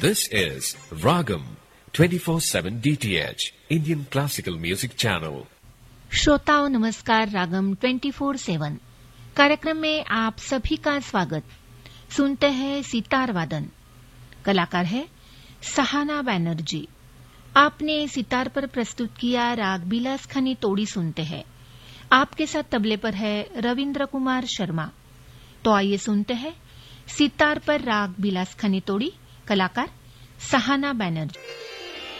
This is Ragam 24/7 DTH Indian Classical Music Channel. श्रोताओं नमस्कार। रागम 24/7 कार्यक्रम में आप सभी का स्वागत। सुनते हैं सितार वादन। कलाकार है सहाना बैनर्जी। आपने सितार पर प्रस्तुत किया राग बिलास खनी तोड़ी सुनते हैं। आपके साथ तबले पर है रविंद्र कुमार शर्मा। तो आइए सुनते हैं सितार पर राग बिलास खनी तोड़ी, कलाकार सहाना बैनर्जी।